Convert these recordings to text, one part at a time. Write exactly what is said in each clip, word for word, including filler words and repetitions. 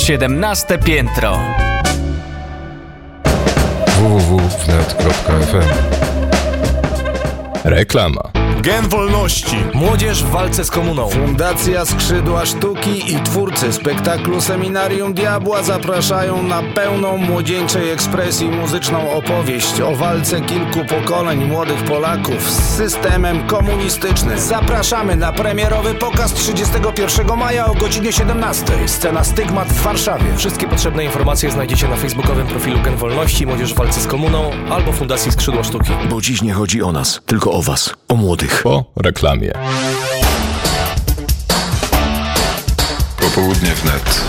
siedemnaste piętro. w w w kropka wnet kropka f m. Reklama. Gen Wolności. Młodzież w walce z komuną. Fundacja Skrzydła Sztuki i twórcy spektaklu Seminarium Diabła zapraszają na pełną młodzieńczej ekspresji muzyczną opowieść o walce kilku pokoleń młodych Polaków z systemem komunistycznym. Zapraszamy na premierowy pokaz trzydziestego pierwszego maja o godzinie siedemnastej. Scena Stygmat w Warszawie. Wszystkie potrzebne informacje znajdziecie na facebookowym profilu Gen Wolności, Młodzież w walce z komuną albo Fundacji Skrzydła Sztuki. Bo dziś nie chodzi o nas, tylko o was, o młodych. Po reklamie. Popołudnie wnet.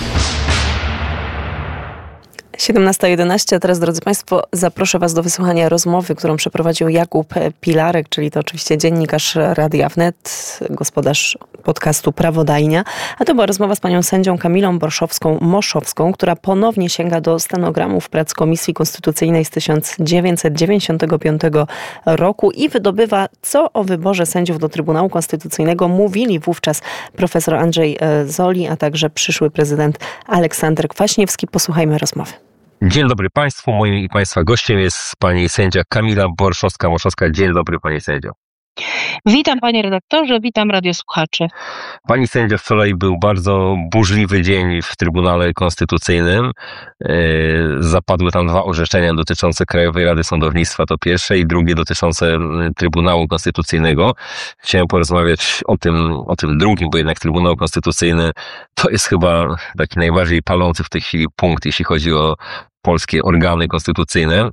siedemnasta jedenaście, a teraz, drodzy Państwo, zaproszę Was do wysłuchania rozmowy, którą przeprowadził Jakub Pilarek, czyli to oczywiście dziennikarz Radia Wnet, gospodarz podcastu Prawodajnia. A to była rozmowa z panią sędzią Kamilą Borszowską-Moszowską, która ponownie sięga do stenogramów prac Komisji Konstytucyjnej z tysiąc dziewięćset dziewięćdziesiątego piątego roku i wydobywa, co o wyborze sędziów do Trybunału Konstytucyjnego mówili wówczas profesor Andrzej Zoli, a także przyszły prezydent Aleksander Kwaśniewski. Posłuchajmy rozmowy. Dzień dobry Państwu. Moim i Państwa gościem jest pani sędzia Kamila Borszowska-Moszowska. Dzień dobry, panie sędzio. Witam, panie redaktorze, witam radiosłuchaczy. Pani sędzia, wczoraj był bardzo burzliwy dzień w Trybunale Konstytucyjnym. Zapadły tam dwa orzeczenia dotyczące Krajowej Rady Sądownictwa, to pierwsze, i drugie dotyczące Trybunału Konstytucyjnego. Chciałem porozmawiać o tym, o tym drugim, bo jednak Trybunał Konstytucyjny to jest chyba taki najbardziej palący w tej chwili punkt, jeśli chodzi o polskie organy konstytucyjne.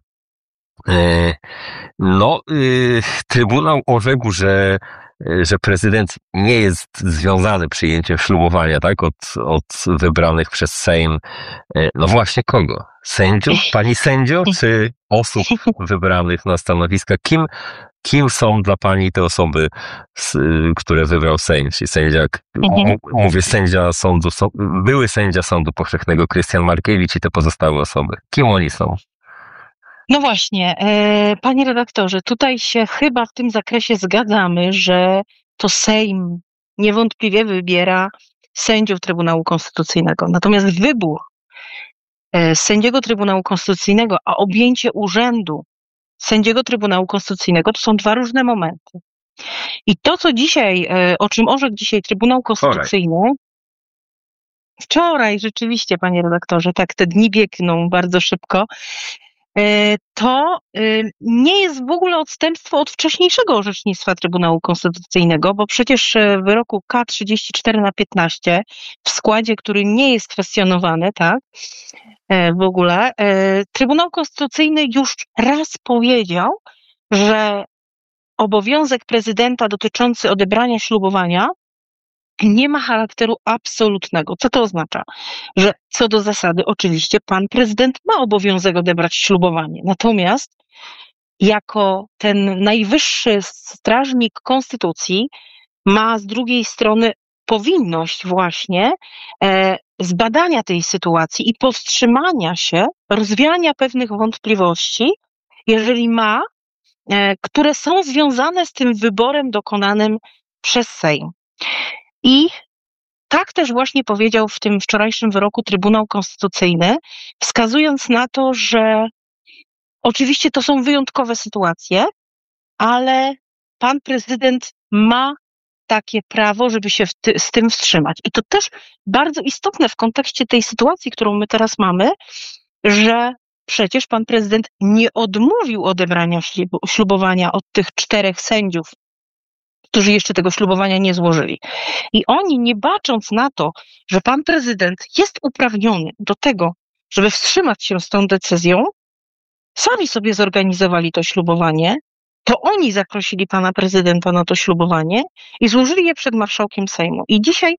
No, Trybunał orzekł, że, że prezydent nie jest związany przyjęciem ślubowania, tak, od, od wybranych przez Sejm. No właśnie kogo? Sędziów? Pani sędzio? Czy osób wybranych na stanowiska? Kim, kim są dla pani te osoby, które wybrał Sejm? Czyli sędzia, mówię sędzia sądu, były sędzia Sądu Powszechnego Krystian Markiewicz i te pozostałe osoby. Kim oni są? No właśnie, panie redaktorze, tutaj się chyba w tym zakresie zgadzamy, że to Sejm niewątpliwie wybiera sędziów Trybunału Konstytucyjnego. Natomiast wybór sędziego Trybunału Konstytucyjnego, a objęcie urzędu sędziego Trybunału Konstytucyjnego to są dwa różne momenty. I to, co dzisiaj, o czym orzekł dzisiaj Trybunał Konstytucyjny, wczoraj, wczoraj rzeczywiście, panie redaktorze, tak, te dni biegną bardzo szybko, to nie jest w ogóle odstępstwo od wcześniejszego orzecznictwa Trybunału Konstytucyjnego, bo przecież w wyroku K trzydzieści cztery na piętnaście, w składzie, który nie jest kwestionowany, tak, w ogóle, Trybunał Konstytucyjny już raz powiedział, że obowiązek prezydenta dotyczący odebrania ślubowania nie ma charakteru absolutnego. Co to oznacza? Że co do zasady oczywiście pan prezydent ma obowiązek odebrać ślubowanie. Natomiast jako ten najwyższy strażnik konstytucji ma z drugiej strony powinność właśnie e, zbadania tej sytuacji i powstrzymania się, rozwiania pewnych wątpliwości, jeżeli ma, e, które są związane z tym wyborem dokonanym przez Sejm. I tak też właśnie powiedział w tym wczorajszym wyroku Trybunał Konstytucyjny, wskazując na to, że oczywiście to są wyjątkowe sytuacje, ale pan prezydent ma takie prawo, żeby się ty, z tym wstrzymać. I to też bardzo istotne w kontekście tej sytuacji, którą my teraz mamy, że przecież pan prezydent nie odmówił odebrania ślubowania od tych czterech sędziów, którzy jeszcze tego ślubowania nie złożyli. I oni, nie bacząc na to, że pan prezydent jest uprawniony do tego, żeby wstrzymać się z tą decyzją, sami sobie zorganizowali to ślubowanie, to oni zaprosili pana prezydenta na to ślubowanie i złożyli je przed marszałkiem Sejmu. I dzisiaj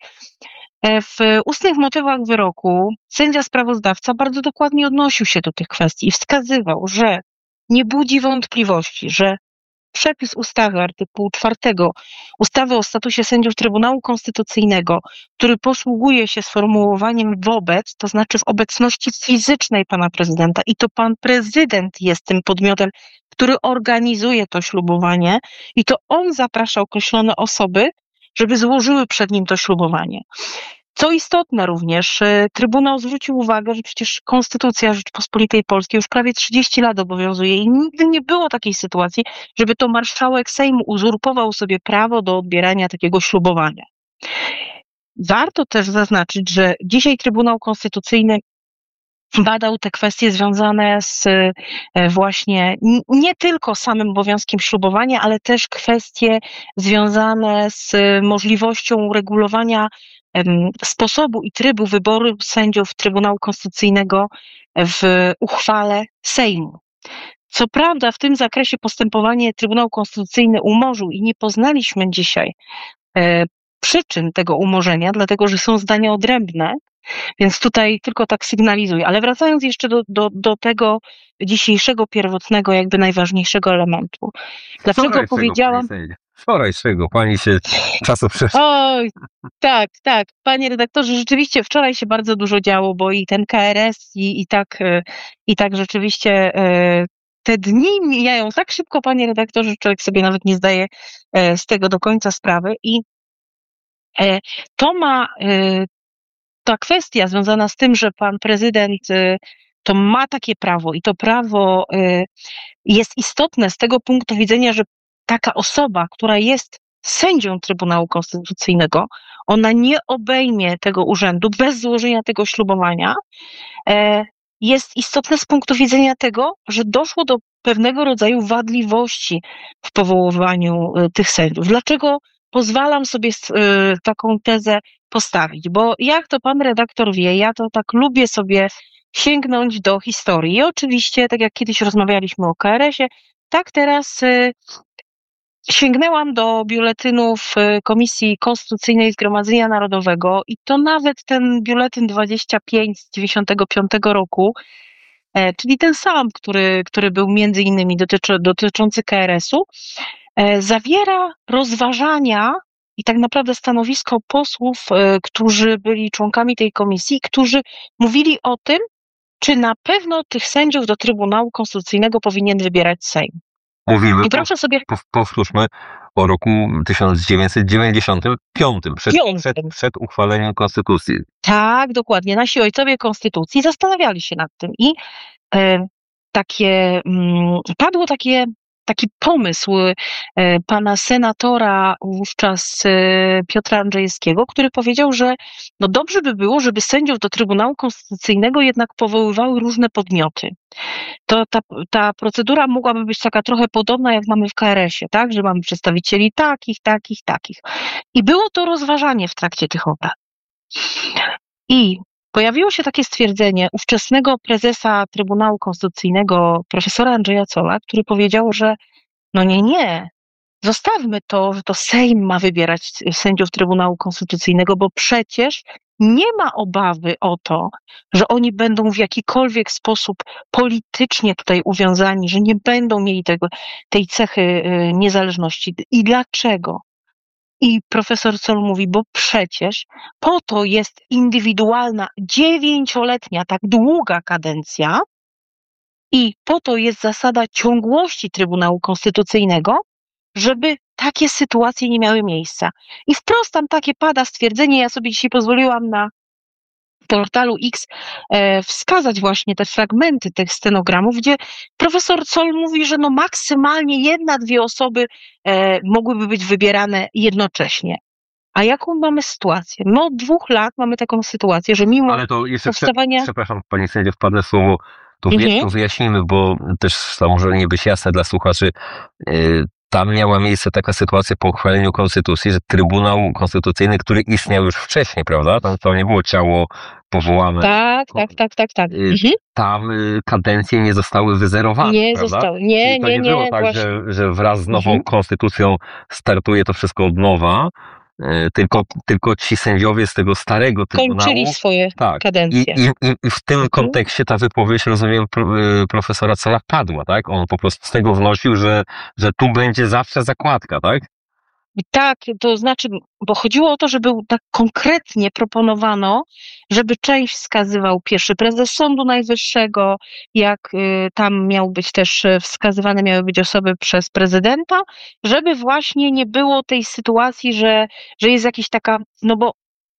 w ustnych motywach wyroku sędzia sprawozdawca bardzo dokładnie odnosił się do tych kwestii i wskazywał, że nie budzi wątpliwości, że przepis ustawy artykułu czwartego ustawy o statusie sędziów Trybunału Konstytucyjnego, który posługuje się sformułowaniem wobec, to znaczy w obecności fizycznej pana prezydenta, i to pan prezydent jest tym podmiotem, który organizuje to ślubowanie, i to on zaprasza określone osoby, żeby złożyły przed nim to ślubowanie. Co istotne również, Trybunał zwrócił uwagę, że przecież Konstytucja Rzeczypospolitej Polskiej już prawie trzydzieści lat obowiązuje i nigdy nie było takiej sytuacji, żeby to marszałek Sejmu uzurpował sobie prawo do odbierania takiego ślubowania. Warto też zaznaczyć, że dzisiaj Trybunał Konstytucyjny badał te kwestie związane z właśnie nie tylko samym obowiązkiem ślubowania, ale też kwestie związane z możliwością uregulowania sposobu i trybu wyboru sędziów Trybunału Konstytucyjnego w uchwale Sejmu. Co prawda w tym zakresie postępowanie Trybunał Konstytucyjny umorzył i nie poznaliśmy dzisiaj e, przyczyn tego umorzenia, dlatego że są zdania odrębne, więc tutaj tylko tak sygnalizuję. Ale wracając jeszcze do, do, do tego dzisiejszego pierwotnego, jakby najważniejszego elementu. Dlaczego powiedziałam... Wczorajszego, pani się czasu przeszło. Oj, tak, tak. Panie redaktorze, rzeczywiście wczoraj się bardzo dużo działo, bo i ten K R S i, i, tak, i tak rzeczywiście te dni mijają tak szybko, panie redaktorze, że człowiek sobie nawet nie zdaje z tego do końca sprawy. I to ma, ta kwestia związana z tym, że pan prezydent to ma takie prawo i to prawo jest istotne z tego punktu widzenia, że taka osoba, która jest sędzią Trybunału Konstytucyjnego, ona nie obejmie tego urzędu bez złożenia tego ślubowania, jest istotne z punktu widzenia tego, że doszło do pewnego rodzaju wadliwości w powoływaniu tych sędziów. Dlaczego pozwalam sobie taką tezę postawić? Bo jak to pan redaktor wie, ja to tak lubię sobie sięgnąć do historii. I oczywiście, tak jak kiedyś rozmawialiśmy o K R S-ie, tak teraz sięgnęłam do biuletynów Komisji Konstytucyjnej Zgromadzenia Narodowego i to nawet ten biuletyn dwadzieścia pięć z dziewięćdziesiątego piątego roku, czyli ten sam, który, który był między innymi dotyczy, dotyczący K R S-u, zawiera rozważania i tak naprawdę stanowisko posłów, którzy byli członkami tej komisji, którzy mówili o tym, czy na pewno tych sędziów do Trybunału Konstytucyjnego powinien wybierać Sejm. Mówimy, I proszę sobie... powtórzmy, o roku tysiąc dziewięćset dziewięćdziesiątym piątym, przed, przed, przed uchwaleniem Konstytucji. Tak, dokładnie. Nasi ojcowie Konstytucji zastanawiali się nad tym i e, takie, m, padło takie, taki pomysł e, pana senatora wówczas e, Piotra Andrzejewskiego, który powiedział, że no dobrze by było, żeby sędziów do Trybunału Konstytucyjnego jednak powoływały różne podmioty. To ta, ta procedura mogłaby być taka trochę podobna, jak mamy w K R S-ie, tak? Że mamy przedstawicieli takich, takich, takich. I było to rozważanie w trakcie tych obrad. I pojawiło się takie stwierdzenie ówczesnego prezesa Trybunału Konstytucyjnego, profesora Andrzeja Zolla, który powiedział, że no nie, nie, zostawmy to, że to Sejm ma wybierać sędziów Trybunału Konstytucyjnego, bo przecież nie ma obawy o to, że oni będą w jakikolwiek sposób politycznie tutaj uwiązani, że nie będą mieli tego, tej cechy niezależności. I dlaczego? I profesor Zoll mówi, bo przecież po to jest indywidualna, dziewięcioletnia, tak długa kadencja i po to jest zasada ciągłości Trybunału Konstytucyjnego, żeby takie sytuacje nie miały miejsca. I wprost tam takie pada stwierdzenie, ja sobie dzisiaj pozwoliłam na portalu X e, wskazać właśnie te fragmenty tych stenogramów, gdzie profesor Zoll mówi, że no maksymalnie jedna, dwie osoby e, mogłyby być wybierane jednocześnie. A jaką mamy sytuację? My od dwóch lat mamy taką sytuację, że mimo Ale to jeszcze powstawania... Przepraszam, pani sędzio, wpadnę słowo. To, mhm. to wyjaśnijmy, bo też to może nie być jasne dla słuchaczy. Yy, Tam miała miejsce taka sytuacja po uchwaleniu Konstytucji, że Trybunał Konstytucyjny, który istniał już wcześniej, prawda? Tam to nie było ciało powołane. Tak, tak, tak, tak, tak. Mhm. Tam kadencje nie zostały wyzerowane, Nie prawda? zostały, nie, to nie, nie, nie. było tak, że, że wraz z nową mhm. konstytucją startuje to wszystko od nowa, tylko, tylko ci sędziowie z tego starego Trybunału kończyli swoje tak, kadencje. I, i, I w tym kontekście ta wypowiedź, rozumiem, profesora Zolla padła, tak? On po prostu z tego wnosił, że, że tu będzie zawsze zakładka, tak? Tak, to znaczy, bo chodziło o to, żeby tak konkretnie proponowano, żeby część wskazywał pierwszy prezes Sądu Najwyższego, jak y, tam miał być też wskazywane miały być osoby przez prezydenta, żeby właśnie nie było tej sytuacji, że, że jest jakaś taka, no bo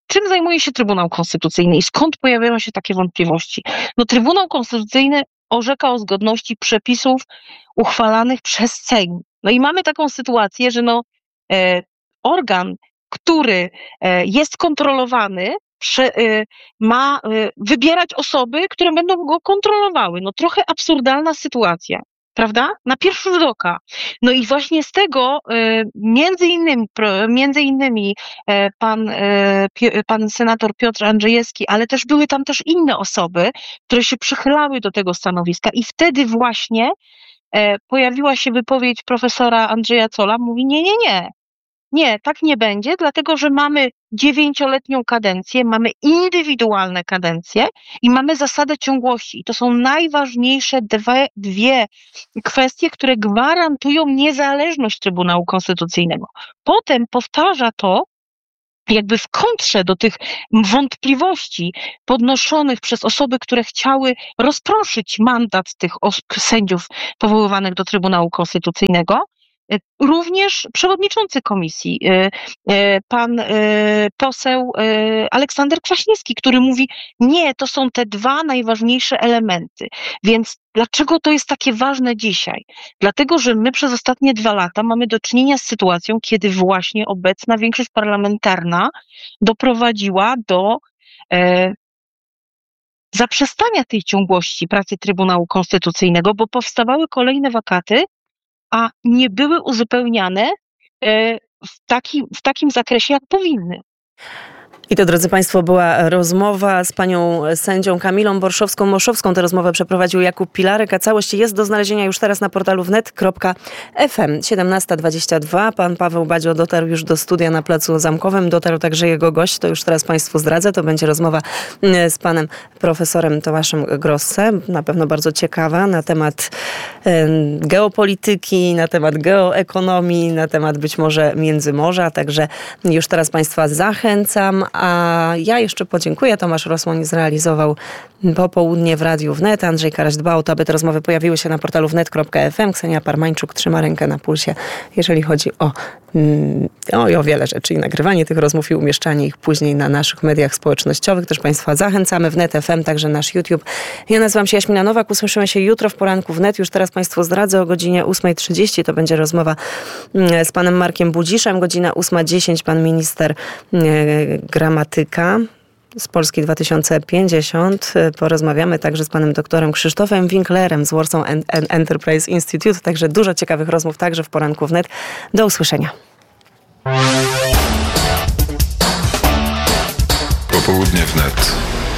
czym zajmuje się Trybunał Konstytucyjny i skąd pojawiają się takie wątpliwości? No Trybunał Konstytucyjny orzeka o zgodności przepisów uchwalanych przez Sejm. No i mamy taką sytuację, że no e, organ, który e, jest kontrolowany, prze, e, ma e, wybierać osoby, które będą go kontrolowały. No trochę absurdalna sytuacja. Prawda? Na pierwszy rzut oka. No i właśnie z tego y, między innymi, pro, między innymi e, pan, e, pie, pan senator Piotr Andrzejewski, ale też były tam też inne osoby, które się przychylały do tego stanowiska i wtedy właśnie e, pojawiła się wypowiedź profesora Andrzeja Zolla, mówi nie, nie, nie. Nie, tak nie będzie, dlatego że mamy dziewięcioletnią kadencję, mamy indywidualne kadencje i mamy zasadę ciągłości. I to są najważniejsze dwie, dwie kwestie, które gwarantują niezależność Trybunału Konstytucyjnego. Potem powtarza to jakby w kontrze do tych wątpliwości podnoszonych przez osoby, które chciały rozproszyć mandat tych os- sędziów powoływanych do Trybunału Konstytucyjnego. Również przewodniczący komisji, pan poseł Aleksander Kwaśniewski, który mówi, nie, to są te dwa najważniejsze elementy. Więc dlaczego to jest takie ważne dzisiaj? Dlatego, że my przez ostatnie dwa lata mamy do czynienia z sytuacją, kiedy właśnie obecna większość parlamentarna doprowadziła do e, zaprzestania tej ciągłości pracy Trybunału Konstytucyjnego, bo powstawały kolejne wakaty, a nie były uzupełniane w, taki, w takim zakresie, jak powinny. I to, drodzy Państwo, była rozmowa z panią sędzią Kamilą Borszowską-Moszowską. Tę rozmowę przeprowadził Jakub Pilarek, a całość jest do znalezienia już teraz na portalu wnet kropka ef em. siedemnasta dwadzieścia dwa. Pan Paweł Badzio dotarł już do studia na Placu Zamkowym. Dotarł także jego gość, to już teraz Państwu zdradzę. To będzie rozmowa z panem profesorem Tomaszem Grossem. Na pewno bardzo ciekawa na temat geopolityki, na temat geoekonomii, na temat być może Międzymorza. Także już teraz Państwa zachęcam. A ja jeszcze podziękuję. Tomasz Rosłoń zrealizował popołudnie w Radiu Wnet. Andrzej Karaś dba o to, aby te rozmowy pojawiły się na portalu wnet kropka ef em. Ksenia Parmańczuk trzyma rękę na pulsie, jeżeli chodzi o, o, o wiele rzeczy i nagrywanie tych rozmów i umieszczanie ich później na naszych mediach społecznościowych. Też Państwa zachęcamy. Wnet kropka ef em, także nasz YouTube. Ja nazywam się Jaśmina Nowak. Usłyszymy się jutro w poranku Wnet. Już teraz Państwu zdradzę o godzinie ósma trzydzieści. To będzie rozmowa z panem Markiem Budziszem. Godzina ósma dziesięć. Pan minister Gramatyka z Polski dwa tysiące pięćdziesiąt. Porozmawiamy także z panem doktorem Krzysztofem Winklerem z Warsaw Enterprise Institute. Także dużo ciekawych rozmów także w poranku Wnet. Do usłyszenia. Popołudnie Wnet.